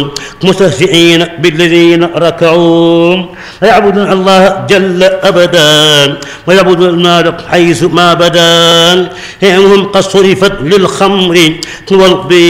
مستهزئين بالذين ركعوا ويعبدون الله جل أبدا ويعبدون النار حيث ما بدا هم قد صرفت للخمر والبيض